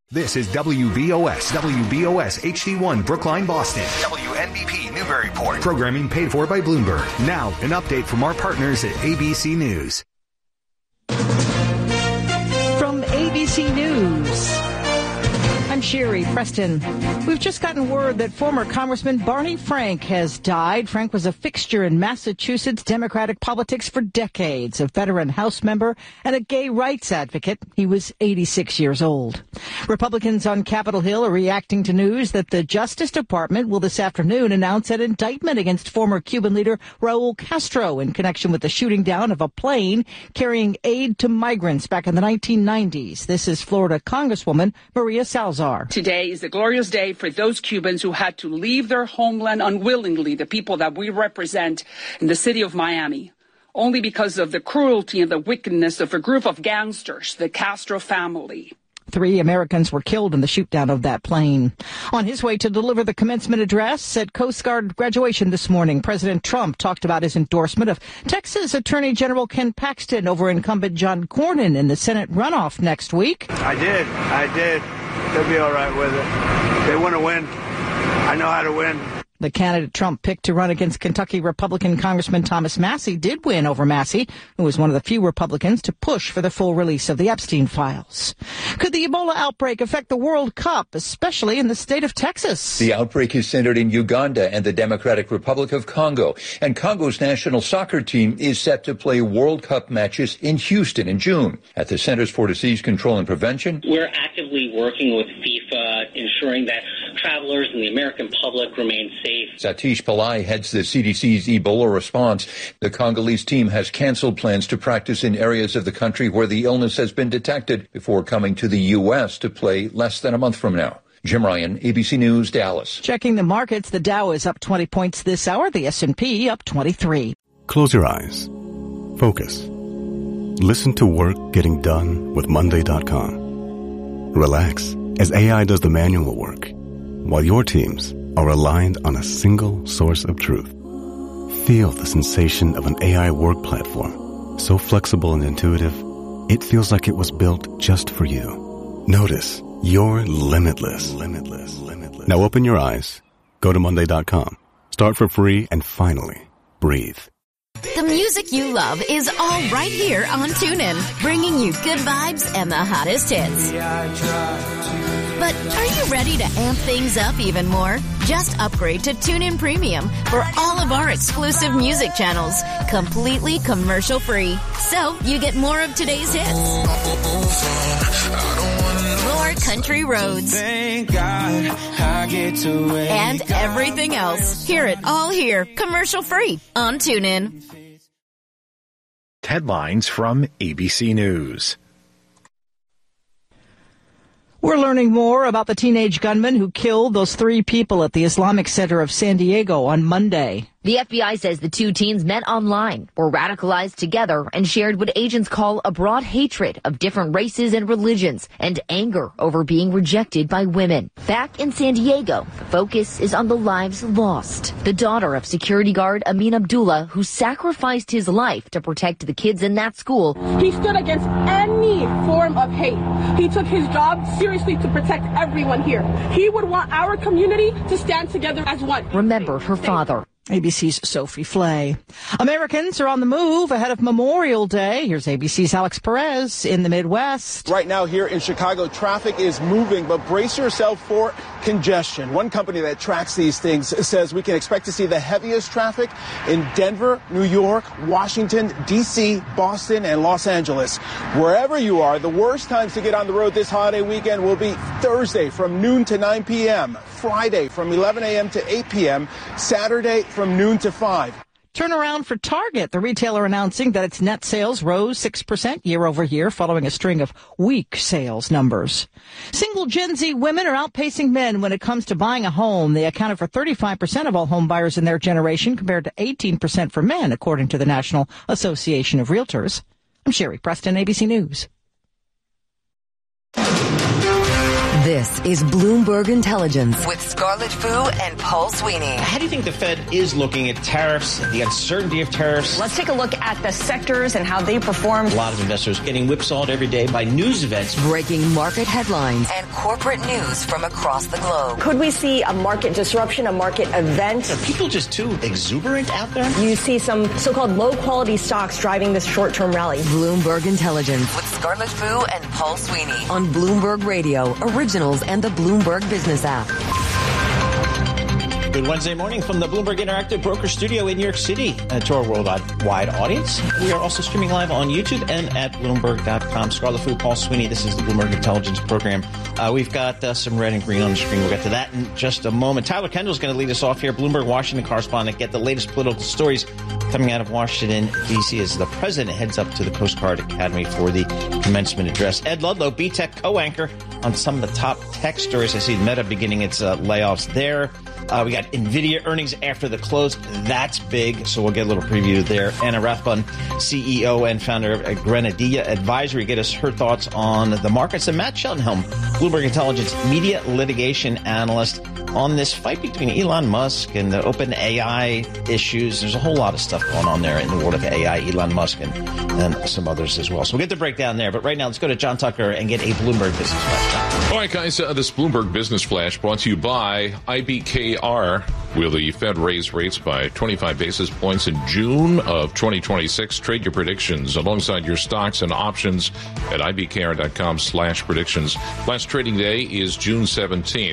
This is WBOS HD1 Brookline, Boston. WNBP Newburyport. Programming paid for by Bloomberg. Now, an update from our partners at ABC News. From ABC News, I'm Sherry Preston. We've just gotten word that former Congressman Barney Frank has died. Frank was a fixture in Massachusetts Democratic politics for decades, a veteran House member and a gay rights advocate. He was 86 years old. Republicans on Capitol Hill are reacting to news that the Justice Department will this afternoon announce an indictment against former Cuban leader Raul Castro in connection with the shooting down of a plane carrying aid to migrants back in the 1990s. This is Florida Congresswoman Maria Salazar. Today is a glorious day for those Cubans who had to leave their homeland unwillingly, the people that we represent in the city of Miami, only because of the cruelty and the wickedness of a group of gangsters, the Castro family. 3 Americans were killed in the shoot-down of that plane. On his way to deliver the commencement address at Coast Guard graduation this morning, President Trump talked about his endorsement of Texas Attorney General Ken Paxton over incumbent John Cornyn in the Senate runoff next week. I did. They'll be all right with it. They want to win. I know how to win. The candidate Trump picked to run against Kentucky Republican Congressman Thomas Massie did win over Massie, who was one of the few Republicans to push for the full release of the Epstein files. Could the Ebola outbreak affect the World Cup, especially in the state of Texas? The outbreak is centered in Uganda and the Democratic Republic of Congo. And Congo's national soccer team is set to play World Cup matches in Houston in June. At the Centers for Disease Control and Prevention, we're actively working with FIFA, ensuring that travelers and the American public remain safe. Satish Pillai heads the CDC's Ebola response. The Congolese team has canceled plans to practice in areas of the country where the illness has been detected before coming to the U.S. to play less than a month from now. Jim Ryan, ABC News, Dallas. Checking the markets, the Dow is up 20 points this hour, the S&P up 23. Close your eyes. Focus. Listen to work getting done with Monday.com. Relax as AI does the manual work, while your teams are aligned on a single source of truth. Feel the sensation of an AI work platform, so flexible and intuitive, it feels like it was built just for you. Notice you're limitless. Now open your eyes, go to Monday.com, start for free, and finally, breathe. The music you love is all right here on TuneIn, bringing you good vibes and the hottest hits. But are you ready to amp things up even more? Just upgrade to TuneIn Premium for all of our exclusive music channels, completely commercial-free. So you get more of today's hits, more country roads, thank God I get to wake and everything else. Hear it all here, commercial-free on TuneIn. Headlines from ABC News. We're learning more about the teenage gunman who killed those 3 people at the Islamic Center of San Diego on Monday. The FBI says the 2 teens met online, were radicalized together, and shared what agents call a broad hatred of different races and religions, and anger over being rejected by women. Back in San Diego, the focus is on the lives lost. The daughter of security guard Amin Abdullah, who sacrificed his life to protect the kids in that school. He stood against any form of hate. He took his job seriously to protect everyone here. He would want our community to stand together as one. Remembered her father. ABC's Sophie Flay. Americans are on the move ahead of Memorial Day. Here's ABC's Alex Perez in the Midwest. Right now here in Chicago, traffic is moving, but brace yourself for congestion. One company that tracks these things says we can expect to see the heaviest traffic in Denver, New York, Washington, D.C., Boston, and Los Angeles. Wherever you are, the worst times to get on the road this holiday weekend will be Thursday from noon to 9 p.m., Friday from 11 a.m. to 8 p.m., Saturday from noon to 5. Turnaround for Target. The retailer announcing that its net sales rose 6% year over year following a string of weak sales numbers. Single Gen Z women are outpacing men when it comes to buying a home. They accounted for 35% of all home buyers in their generation compared to 18% for men, according to the National Association of Realtors. I'm Sherry Preston, ABC News. This is Bloomberg Intelligence with Scarlett Fu and Paul Sweeney. How do you think the Fed is looking at tariffs, the uncertainty of tariffs? Let's take a look at the sectors and how they perform. A lot of investors getting whipsawed every day by news events. Breaking market headlines and corporate news from across the globe. Could we see a market disruption, a market event? Are people just too exuberant out there? You see some so-called low-quality stocks driving this short-term rally. Bloomberg Intelligence with Scarlett Fu and Paul Sweeney on Bloomberg Radio, Originals, and the Bloomberg Business app. Good Wednesday morning from the Bloomberg Interactive Broker Studio in New York City. To our worldwide audience, we are also streaming live on YouTube and at Bloomberg.com. Scarlett Fu, Paul Sweeney, this is the Bloomberg Intelligence Program. We've got some red and green on the screen. We'll get to that in just a moment. Tyler Kendall is going to lead us off here, Bloomberg Washington correspondent. Get the latest political stories coming out of Washington, D.C. as the president heads up to the Coast Guard Academy for the commencement address. Ed Ludlow, B-Tech co-anchor on some of the top tech stories. I see Meta beginning its layoffs there. We got NVIDIA earnings after the close. That's big, so we'll get a little preview there. Anna Rathbun, CEO and founder of Grenadilla Advisory, get us her thoughts on the markets. And Matt Cheltenham, Bloomberg Intelligence media litigation analyst, on this fight between Elon Musk and the OpenAI issues. There's a whole lot of stuff going on there in the world of AI, Elon Musk and some others as well. So we'll get the breakdown there. But right now, let's go to John Tucker and get a Bloomberg Business Flash. All right, guys, this Bloomberg Business Flash brought to you by IBKR. Will the Fed raise rates by 25 basis points in June of 2026? Trade your predictions alongside your stocks and options at ibkr.com/predictions. Last trading day is June 17th.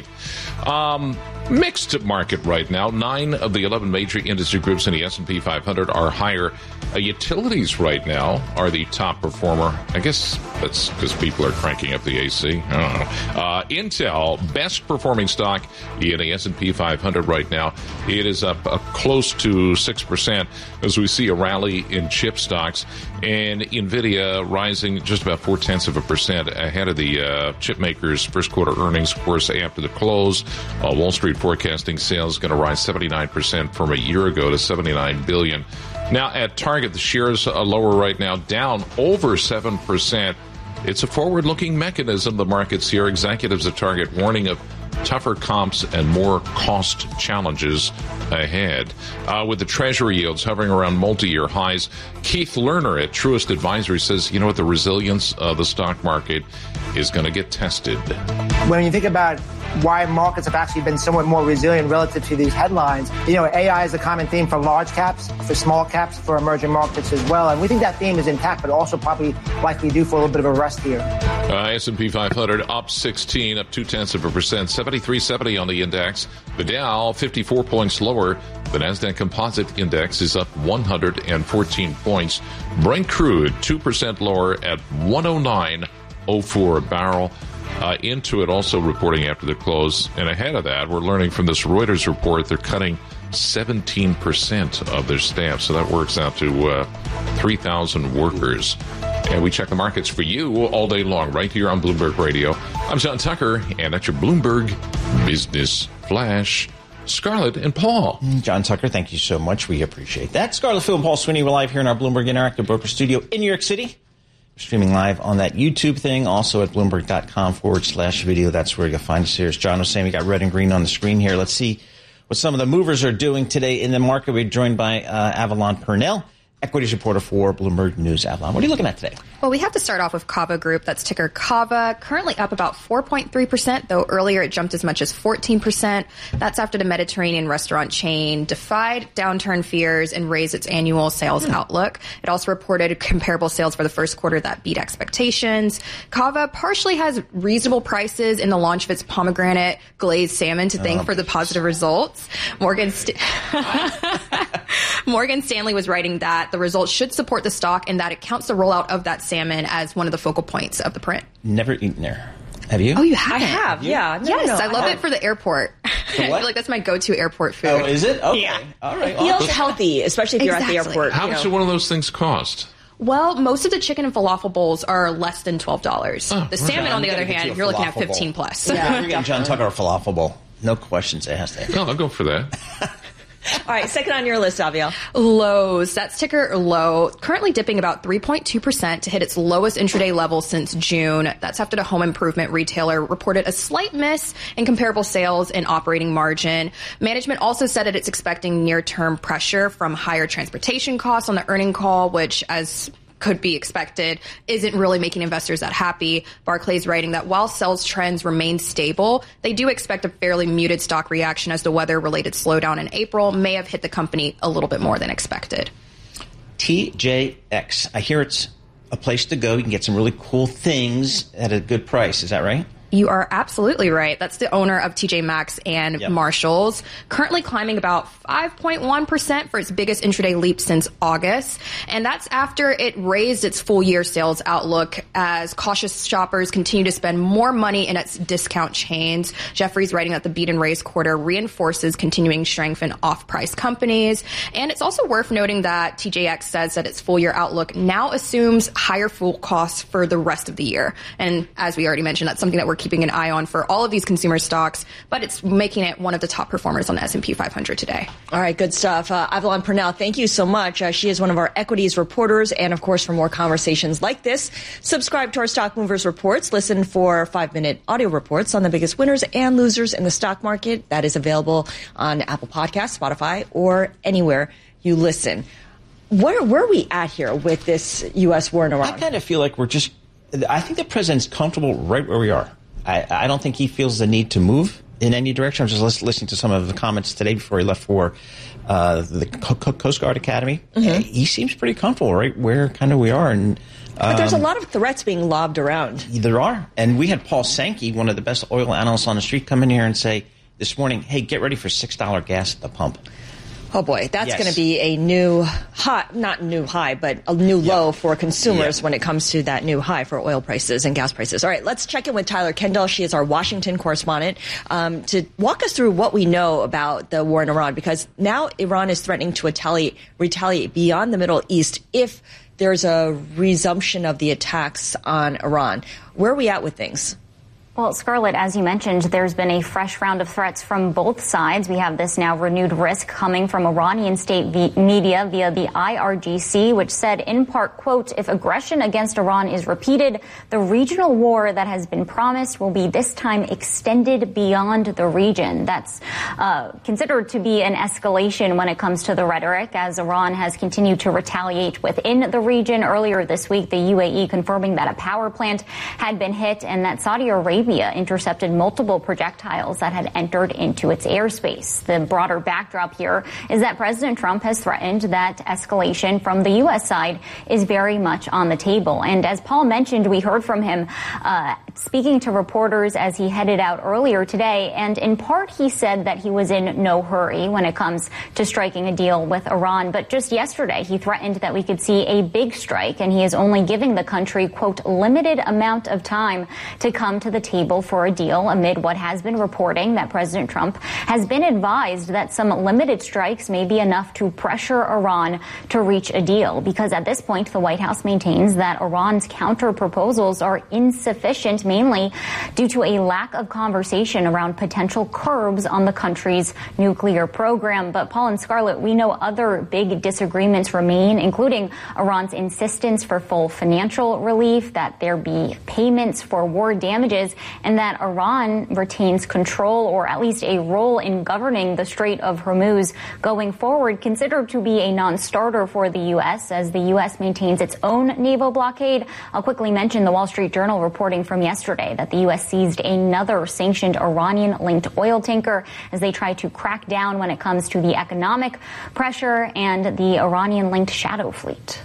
Mixed market right now. 9 of the 11 major industry groups in the S&P 500 are higher. Utilities right now are the top performer. I guess that's because people are cranking up the AC. I don't know. Intel, best performing stock in the S&P 500 right now. It is up close to 6% as we see a rally in chip stocks. And NVIDIA rising just about 0.4% ahead of the chip makers' first quarter earnings, of course, after the close. Wall Street forecasting sales going to rise 79% from a year ago to $79 billion. Now at Target, the shares are lower right now, down over 7%. It's a forward-looking mechanism. The markets here, executives at Target warning of tougher comps and more cost challenges ahead. With the Treasury yields hovering around multi-year highs, Keith Lerner at Truist Advisory says, you know what, the resilience of the stock market is going to get tested. When you think about why markets have actually been somewhat more resilient relative to these headlines, AI is a common theme for large caps, for small caps, for emerging markets as well. And we think that theme is intact, but also probably likely due for a little bit of a rest here. S&P 500 up 16, up 0.2%, 7370 on the index. The Dow 54 points lower. The Nasdaq Composite Index is up 114 points. Brent crude 2% lower at 109.04 a barrel. Intuit also reporting after the close. And ahead of that, we're learning from this Reuters report they're cutting 17% of their staff. So that works out to 3,000 workers. And we check the markets for you all day long right here on Bloomberg Radio. I'm John Tucker, and that's your Bloomberg Business Flash. Scarlett and Paul. John Tucker, thank you so much. We appreciate that. Scarlett Fu and Paul Sweeney, we're live here in our Bloomberg Interactive Broker Studio in New York City. We're streaming live on that YouTube thing, also at Bloomberg.com/video. That's where you'll find us here. As John was saying, we got red and green on the screen here. Let's see what some of the movers are doing today in the market. We're joined by Avalon Purnell, equities reporter for Bloomberg News. Avalon, what are you looking at today? Well, we have to start off with Kava Group. That's ticker Kava, currently up about 4.3%, though earlier it jumped as much as 14%. That's after the Mediterranean restaurant chain defied downturn fears and raised its annual sales outlook. It also reported comparable sales for the first quarter that beat expectations. Kava partially has reasonable prices in the launch of its pomegranate glazed salmon to thank for the positive results. Morgan Stanley was writing that the results should support the stock and that it counts the rollout of that salmon as one of the focal points of the print. Never eaten there. Have you? Oh, you haven't? I have, yeah. Yes, I love it for the airport. I feel like that's my go-to airport food. Oh, is it? Okay. Yeah. All right. It feels healthy, especially if you're at the airport. How much do one of those things cost? Well, most of the chicken and falafel bowls are less than $12. The salmon, on the other hand, you're looking at 15 plus. Yeah, you're getting John Tucker a falafel bowl. No questions asked there. No, I'll go for that. All right, second on your list, Aviel. Lowe's. That's ticker low. Currently dipping about 3.2% to hit its lowest intraday level since June. That's after the home improvement retailer reported a slight miss in comparable sales and operating margin. Management also said that it's expecting near-term pressure from higher transportation costs on the earning call, which, as could be expected, isn't really making investors that happy. Barclays writing that while sales trends remain stable, they do expect a fairly muted stock reaction as the weather-related slowdown in April may have hit the company a little bit more than expected. TJX. I hear it's a place to go. You can get some really cool things at a good price. Is that right? You are absolutely right. That's the owner of TJ Maxx and Marshalls, currently climbing about 5.1% for its biggest intraday leap since August. And that's after it raised its full-year sales outlook as cautious shoppers continue to spend more money in its discount chains. Jeffrey's writing that the beat and raise quarter reinforces continuing strength in off-price companies. And it's also worth noting that TJX says that its full-year outlook now assumes higher fuel costs for the rest of the year. And as we already mentioned, that's something that we're keeping an eye on for all of these consumer stocks, but it's making it one of the top performers on the S&P 500 today. All right, good stuff. Avalon Purnell, thank you so much. She is one of our equities reporters. And, of course, for more conversations like this, subscribe to our Stock Movers Reports. Listen for 5-minute audio reports on the biggest winners and losers in the stock market. That is available on Apple Podcasts, Spotify, or anywhere you listen. Where are we at here with this U.S. war in Iran? I kind of feel like I think the president's comfortable right where we are. I don't think he feels the need to move in any direction. I was just listening to some of the comments today before he left for the Coast Guard Academy. Mm-hmm. He seems pretty comfortable right where kind of we are. And but there's a lot of threats being lobbed around. There are. And we had Paul Sankey, one of the best oil analysts on the street, come in here and say this morning, hey, get ready for $6 gas at the pump. Oh, boy, that's going to be a new high, not new high, but a new low for consumers when it comes to that new high for oil prices and gas prices. All right, let's check in with Tyler Kendall. She is our Washington correspondent to walk us through what we know about the war in Iran, because now Iran is threatening to retaliate beyond the Middle East if there's a resumption of the attacks on Iran. Where are we at with things? Well, Scarlett, as you mentioned, there's been a fresh round of threats from both sides. We have this now renewed risk coming from Iranian state media via the IRGC, which said in part, quote, if aggression against Iran is repeated, the regional war that has been promised will be this time extended beyond the region. That's considered to be an escalation when it comes to the rhetoric, as Iran has continued to retaliate within the region. Earlier this week, the UAE confirming that a power plant had been hit and that Saudi Arabia intercepted multiple projectiles that had entered into its airspace. The broader backdrop here is that President Trump has threatened that escalation from the U.S. side is very much on the table. And as Paul mentioned, we heard from him speaking to reporters as he headed out earlier today. And in part, he said that he was in no hurry when it comes to striking a deal with Iran. But just yesterday, he threatened that we could see a big strike, and he is only giving the country, quote, limited amount of time to come to the table for a deal amid what has been reporting that President Trump has been advised that some limited strikes may be enough to pressure Iran to reach a deal, because at this point the White House maintains that Iran's counter proposals are insufficient, mainly due to a lack of conversation around potential curbs on the country's nuclear program. But Paul and Scarlett, we know other big disagreements remain, including Iran's insistence for full financial relief, that there be payments for war damages, and that Iran retains control, or at least a role in governing the Strait of Hormuz going forward, considered to be a non-starter for the U.S. as the U.S. maintains its own naval blockade. I'll quickly mention the Wall Street Journal reporting from yesterday that the U.S. seized another sanctioned Iranian-linked oil tanker as they try to crack down when it comes to the economic pressure and the Iranian-linked shadow fleet.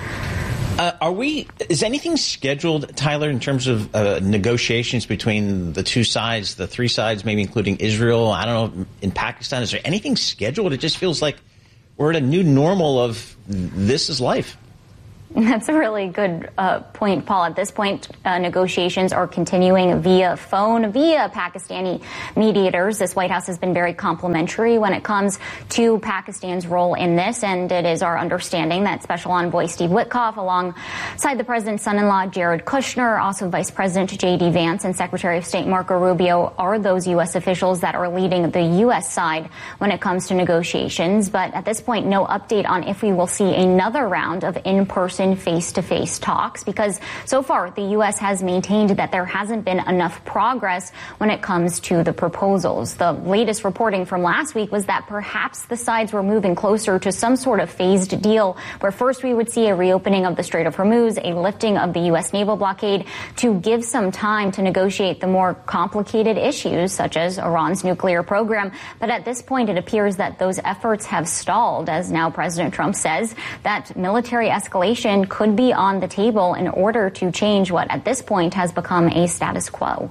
Is anything scheduled, Tyler, in terms of negotiations between the two sides, the three sides, maybe including Israel, I don't know, in Pakistan? Is there anything scheduled? It just feels like we're at a new normal of this is life. That's a really good point, Paul. At this point, negotiations are continuing via phone, via Pakistani mediators. This White House has been very complimentary when it comes to Pakistan's role in this, and it is our understanding that Special Envoy Steve Witkoff, alongside the president's son-in-law Jared Kushner, also Vice President J.D. Vance, and Secretary of State Marco Rubio are those U.S. officials that are leading the U.S. side when it comes to negotiations. But at this point, no update on if we will see another round of in-person face-to-face talks, because so far the U.S. has maintained that there hasn't been enough progress when it comes to the proposals. The latest reporting from last week was that perhaps the sides were moving closer to some sort of phased deal, where first we would see a reopening of the Strait of Hormuz, a lifting of the U.S. naval blockade, to give some time to negotiate the more complicated issues, such as Iran's nuclear program. But at this point, it appears that those efforts have stalled, as now President Trump says that military escalation could be on the table in order to change what at this point has become a status quo.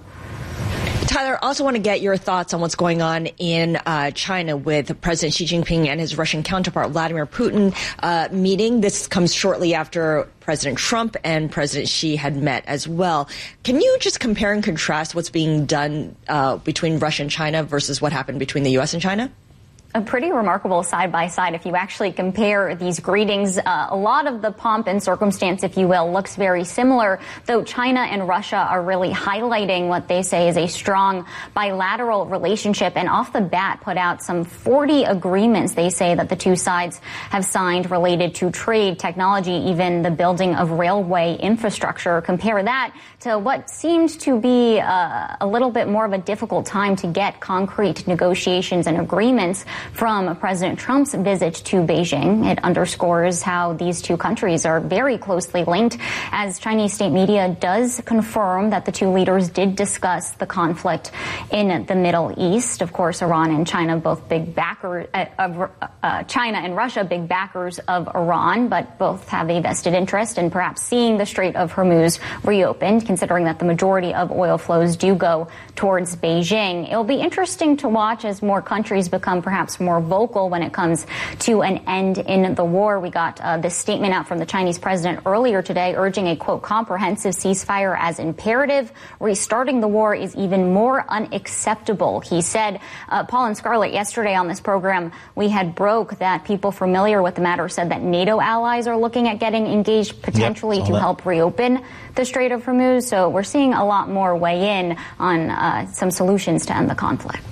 Tyler, I also want to get your thoughts on what's going on in China with President Xi Jinping and his Russian counterpart Vladimir Putin meeting. This comes shortly after President Trump and President Xi had met as well. Can you just compare and contrast what's being done between Russia and China versus what happened between the U.S. and China? A pretty remarkable side-by-side if you actually compare these greetings. A lot of the pomp and circumstance, if you will, looks very similar, though China and Russia are really highlighting what they say is a strong bilateral relationship, and off the bat put out some 40 agreements they say that the two sides have signed related to trade, technology, even the building of railway infrastructure. Compare that to what seemed to be a little bit more of a difficult time to get concrete negotiations and agreements from President Trump's visit to Beijing. It underscores how these two countries are very closely linked, as Chinese state media does confirm that the two leaders did discuss the conflict in the Middle East. Of course, Iran and China, both big backers of China and Russia, big backers of Iran, but both have a vested interest in perhaps seeing the Strait of Hormuz reopened, considering that the majority of oil flows do go towards Beijing. It'll be interesting to watch as more countries become perhaps more vocal when it comes to an end in the war. We got this statement out from the Chinese president earlier today urging a, quote, comprehensive ceasefire as imperative. Restarting the war is even more unacceptable, he said. Paul and Scarlett, yesterday on this program, we had broke that people familiar with the matter said that NATO allies are looking at getting engaged potentially to help reopen the Strait of Hormuz. So we're seeing a lot more weigh in on some solutions to end the conflict.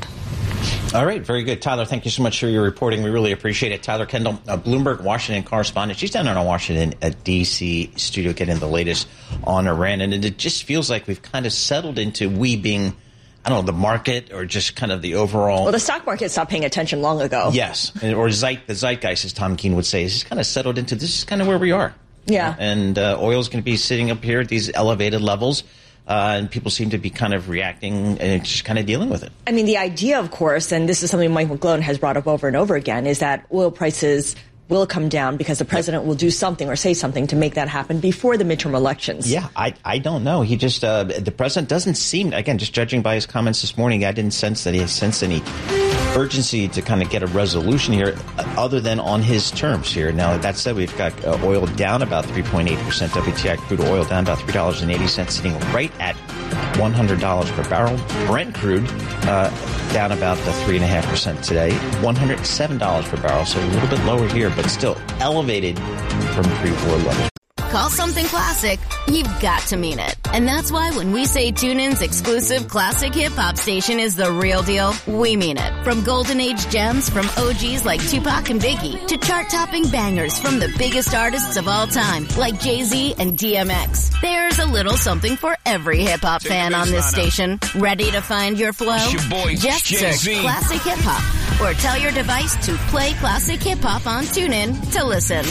All right. Very good. Tyler, thank you so much for your reporting. We really appreciate it. Tyler Kendall, Bloomberg Washington correspondent. She's down in our Washington D.C. studio getting the latest on Iran. And it just feels like we've kind of settled into we being, I don't know, the market or just kind of the overall. Well, the stock market stopped paying attention long ago. Yes. Or the zeitgeist, as Tom Keene would say, is just kind of settled into this is kind of where we are. Yeah. And oil is going to be sitting up here at these elevated levels. And people seem to be kind of reacting and just kind of dealing with it. I mean, the idea, of course, and this is something Mike McGlone has brought up over and over again, is that oil prices will come down because the president will do something or say something to make that happen before the midterm elections. Yeah, I don't know. He just, the president doesn't seem, again, just judging by his comments this morning, I didn't sense that he sensed any urgency to kind of get a resolution here other than on his terms here. Now, that said, we've got oil down about 3.8%, WTI crude oil down about $3.80, sitting right at $100 per barrel. Brent crude down about 3.5% today, $107 per barrel, so a little bit lower here, but still elevated from pre-war levels. Call something classic, you've got to mean it. And that's why when we say TuneIn's exclusive classic hip-hop station is the real deal, we mean it. From golden age gems from OGs like Tupac and Biggie to chart-topping bangers from the biggest artists of all time like Jay-Z and DMX. There's a little something for every hip-hop fan on this station. Ready to find your flow? It's your boy, just Jay-Z. search Classic Hip-Hop or tell your device to play Classic Hip-Hop on TuneIn to listen.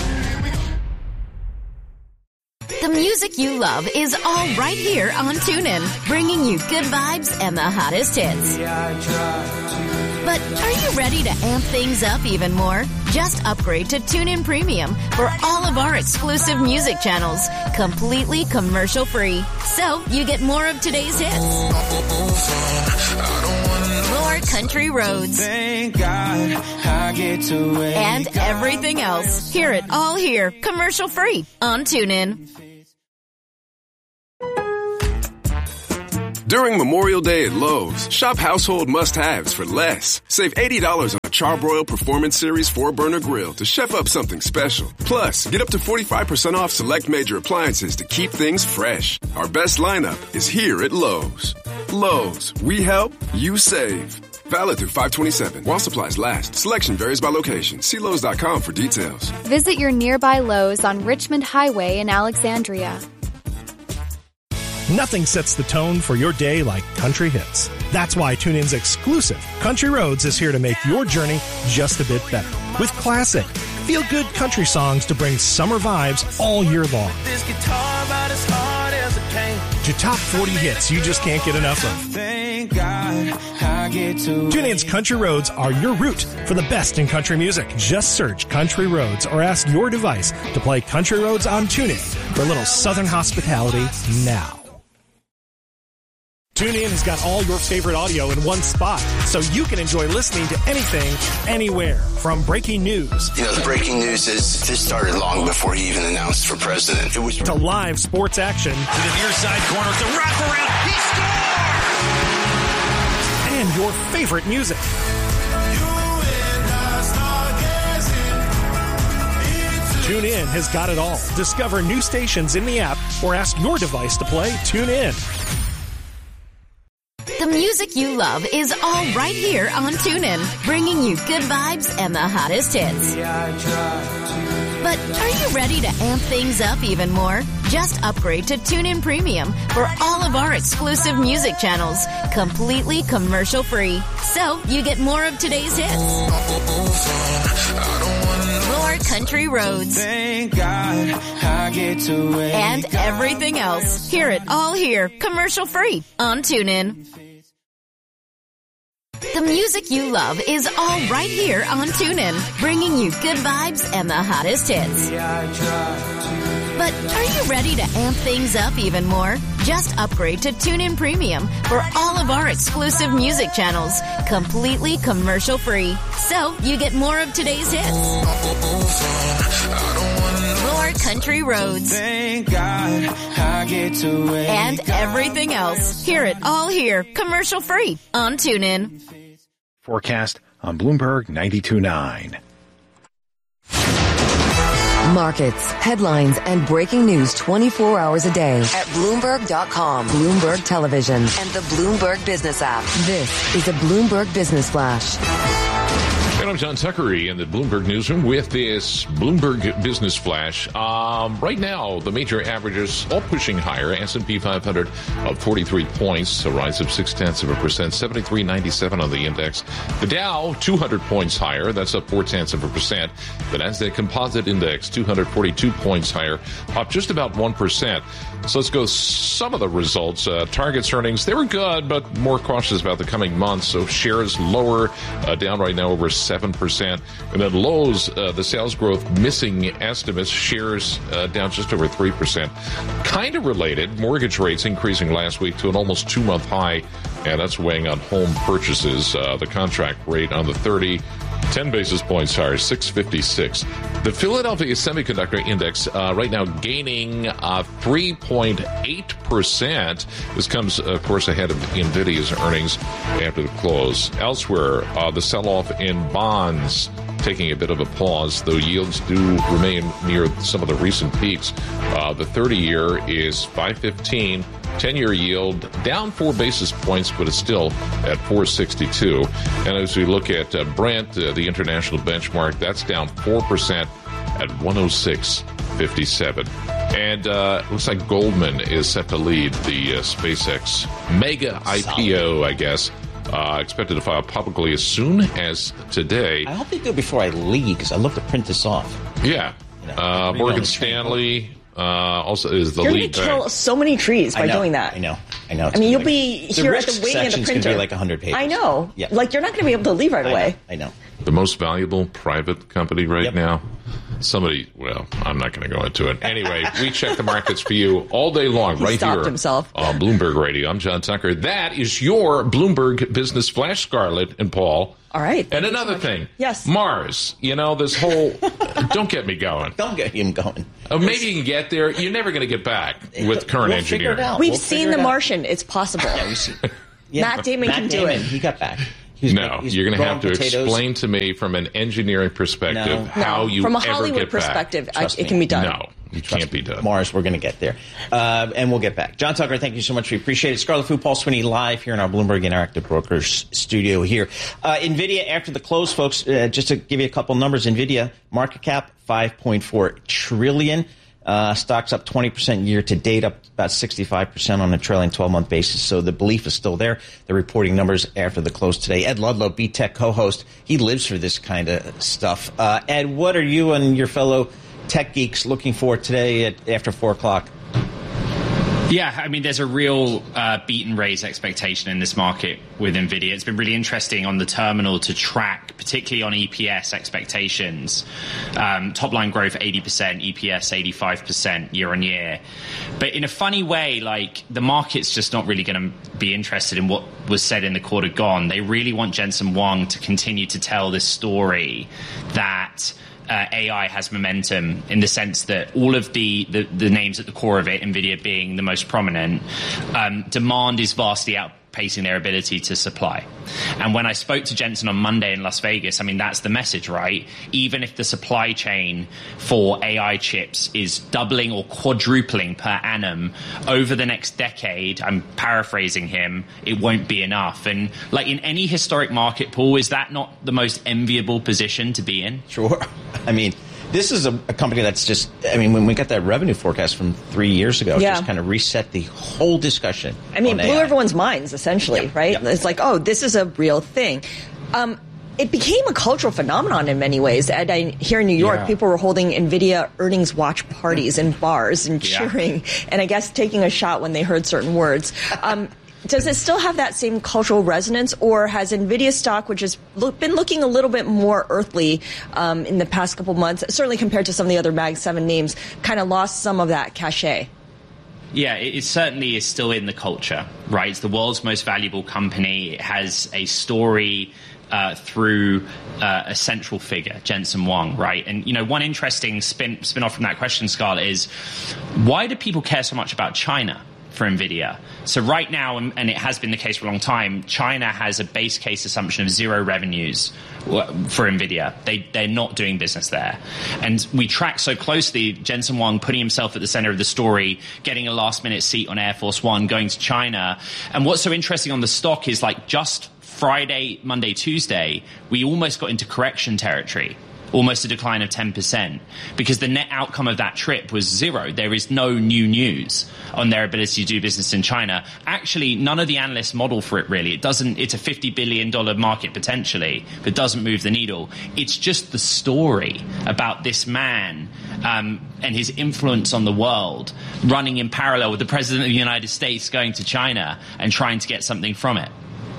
The music you love is all right here on TuneIn, bringing you good vibes and the hottest hits. But are you ready to amp things up even more? Just upgrade to TuneIn Premium for all of our exclusive music channels, completely commercial-free. So you get more of today's hits, more country roads. Thank God I get to wake And everything else. Hear it all here, commercial free on TuneIn. During Memorial Day at Lowe's, shop household must-haves for less. Save $80 on a Charbroil Performance Series 4-burner grill to chef up something special. Plus, get up to 45% off select major appliances to keep things fresh. Our best lineup is here at Lowe's. Lowe's, we help, you save. Valid through 5/27. While supplies last. Selection varies by location. See Lowe's.com for details. Visit your nearby Lowe's on Richmond Highway in Alexandria. Nothing sets the tone for your day like country hits. That's why TuneIn's exclusive Country Roads is here to make your journey just a bit better. With classic, feel-good country songs to bring summer vibes all year long. this guitar about as hard as it can. To top 40 hits you just can't get enough of. Thank God I get to TuneIn's Country Roads are your route for the best in country music. Just search Country Roads or ask your device to play Country Roads on TuneIn for a little southern hospitality now. TuneIn has got all your favorite audio in one spot, so you can enjoy listening to anything, anywhere. From breaking news. You know, the breaking news is this started long before he even announced for president. It was to live sports action. To the near side corner, the wraparound, he scores! And your favorite music. TuneIn has got it all. Discover new stations in the app or ask your device to play TuneIn. The music you love is all right here on TuneIn, bringing you good vibes and the hottest hits. But are you ready to amp things up even more? Just upgrade to TuneIn Premium for all of our exclusive music channels, completely commercial free. So you get more of today's hits. More country roads. Thank God I get to wake And everything else. Hear it all here, commercial free on TuneIn. The music you love is all right here on TuneIn, bringing you good vibes and the hottest hits. But are you ready to amp things up even more? Just upgrade to TuneIn Premium for all of our exclusive music channels, completely commercial free. So you get more of today's hits. More country roads. Thank God I get to wake And everything else. Hear it all here, commercial free on TuneIn. Forecast on Bloomberg 92.9. Markets, headlines, and breaking news 24 hours a day at Bloomberg.com, Bloomberg Television, and the Bloomberg Business app. This is a Bloomberg Business Flash. And I'm John Tuckery in the Bloomberg Newsroom with this Bloomberg Business Flash. Right now, the major averages all pushing higher. S&P 500 up 43 points, a rise of 0.6%, 73.97 on the index. The Dow 200 points higher, that's up 0.4%. The Nasdaq Composite Index 242 points higher, up just about 1%. So let's go some of the results. Target's earnings, they were good, but more cautious about the coming months. So shares lower, down right now over 7%. And then Lowe's, the sales growth missing estimates, shares down just over 3%. Kind of related, mortgage rates increasing last week to an almost 2-month high, and that's weighing on home purchases. The contract rate on the 30, 10 basis points higher, 656. The Philadelphia Semiconductor Index right now gaining 3.8%. This comes, of course, ahead of NVIDIA's earnings after the close. Elsewhere, the sell-off in bonds taking a bit of a pause, though yields do remain near some of the recent peaks. The 30-year is 5.15. 10-year yield down 4 basis points, but it's still at 4.62. And as we look at Brent, the international benchmark, that's down 4% at 106.57. And it looks like Goldman is set to lead the SpaceX mega IPO, I guess. Expected to file publicly as soon as today. I hope they do it before I leave, because I'd love to print this off. Yeah. Morgan Stanley also is the You're lead. You're going to kill so many trees by doing that. I know. I mean, you'll be here at the wing of the printer. It's going to be like 100 pages. I know. Yeah. Like, you're not going to be able to leave right away. I know. the most valuable private company right now? Somebody, well, I'm not going to go into it. Anyway, we check the markets for you all day long he right stopped here himself. on Bloomberg Radio. I'm John Tucker. That is your Bloomberg Business Flash, Scarlett and Paul. All right. And another thing. Yes. Mars. You know, this whole... don't get me going. Don't get him going. Maybe you can get there. You're never going to get back with current engineering. We've seen The Martian. It's possible. Yeah, we've seen. Matt Damon can do it. He got back. No, you're going to have to explain to me from an engineering perspective how you from a ever Hollywood get perspective, back. it can be done. No, it can't be done. Mars, we're going to get there. And we'll get back. John Tucker, thank you so much. We appreciate it. Scarlett Fu, Paul Sweeney live here in our Bloomberg Interactive Brokers studio here. NVIDIA, after the close, folks, just to give you a couple numbers, NVIDIA market cap, $5.4 trillion. Stocks up 20% year to date, up about 65% on a trailing 12-month basis. So the belief is still there. They're reporting numbers after the close today. Ed Ludlow, BTech co-host, he lives for this kind of stuff. Ed, what are you and your fellow tech geeks looking for today after 4 o'clock? Yeah, I mean, there's a real beat and raise expectation in this market with NVIDIA. It's been really interesting on the terminal to track, particularly on EPS expectations. Top line growth 80%, EPS 85% year on year. But in a funny way, like, the market's just not really going to be interested in what was said in the quarter gone. They really want Jensen Huang to continue to tell this story that AI has momentum, in the sense that all of the names at the core of it, NVIDIA being the most prominent, demand is vastly outpacing their ability to supply. And when I spoke to Jensen on Monday in Las Vegas, I mean, that's the message, right? Even if the supply chain for AI chips is doubling or quadrupling per annum over the next decade, I'm paraphrasing him, it won't be enough. And like in any historic market, Paul, is that not the most enviable position to be in? Sure. I mean, this is a company that's just, I mean, when we got that revenue forecast from 3 years ago, it just kind of reset the whole discussion. I mean, blew everyone's minds, essentially, right? Yep. It's like, oh, this is a real thing. It became a cultural phenomenon in many ways. And here in New York, people were holding NVIDIA earnings watch parties in bars and cheering, and I guess taking a shot when they heard certain words. Does it still have that same cultural resonance, or has NVIDIA stock, which has been looking a little bit more earthly in the past couple months, certainly compared to some of the other Mag 7 names, kind of lost some of that cachet? Yeah, it certainly is still in the culture, right? It's the world's most valuable company. It has a story through a central figure, Jensen Huang, right? And, you know, one interesting spin off from that question, Scarlett, is why do people care so much about China for NVIDIA? So right now, and it has been the case for a long time, China has a base case assumption of zero revenues for NVIDIA. They're not doing business there. And we track so closely Jensen Huang putting himself at the center of the story, getting a last-minute seat on Air Force One, going to China. And what's so interesting on the stock is, like, just Friday, Monday, Tuesday, we almost got into correction territory. Almost a decline of 10%, because the net outcome of that trip was zero. There is no new news on their ability to do business in China. Actually, none of the analysts model for it, really. It's a $50 billion market potentially, but doesn't move the needle. It's just the story about this man and his influence on the world running in parallel with the President of the United States going to China and trying to get something from it.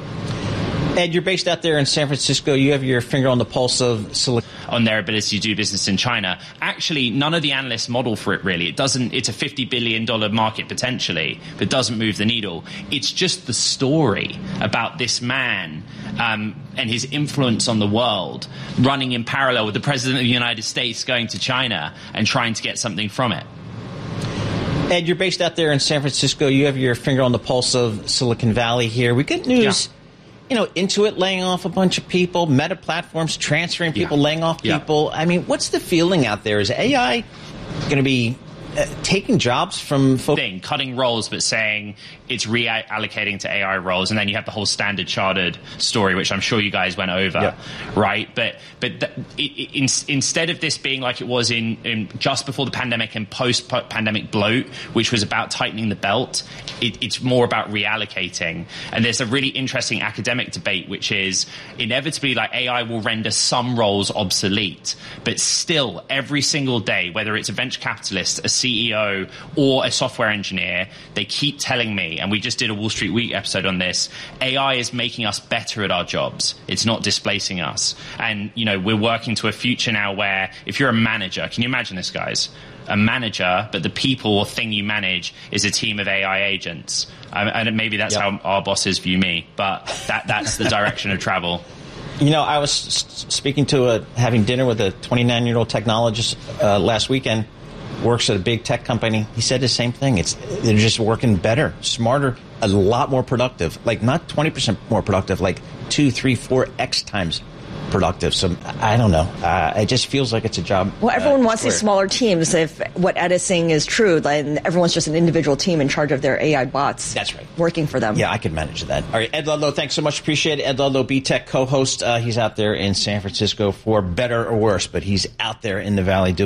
Ed, you're based out there in San Francisco. You have your finger on the pulse of Silicon on their ability to do business in China. Actually, none of the analysts model for it, really. It's a $50 billion market potentially, but doesn't move the needle. It's just the story about this man and his influence on the world running in parallel with the President of the United States going to China and trying to get something from it. Ed, you're based out there in San Francisco. You have your finger on the pulse of Silicon Valley here. We get news... Yeah. You know, Intuit laying off a bunch of people, Meta Platforms transferring people, laying off people. I mean, what's the feeling out there? Is AI going to be taking jobs from folks? Cutting roles, but saying it's reallocating to AI roles. And then you have the whole Standard Chartered story, which I'm sure you guys went over, right? But instead of this being like it was in just before the pandemic and post-pandemic bloat, which was about tightening the belt, it's more about reallocating. And there's a really interesting academic debate, which is inevitably like AI will render some roles obsolete, but still every single day, whether it's a venture capitalist, a CEO or a software engineer, they keep telling me, and we just did a Wall Street Week episode on this, AI is making us better at our jobs. It's not displacing us. And, we're working to a future now where if you're a manager, can you imagine this, guys? A manager, but the people or thing you manage is a team of AI agents. And maybe that's how our bosses view me, but that's the direction of travel. I was speaking to having dinner with a 29-year-old technologist last weekend, works at a big tech company. He said the same thing. They're just working better, smarter, a lot more productive. Like not 20% more productive, like 2, 3, 4x times productive. So I don't know. It just feels like it's a job. Well, everyone wants these smaller teams. If what Ed is saying is true, then everyone's just an individual team in charge of their AI bots. That's right. Working for them. Yeah, I could manage that. All right, Ed Ludlow, thanks so much. Appreciate it. Ed Ludlow, BTech co-host. He's out there in San Francisco for better or worse, but he's out there in the Valley doing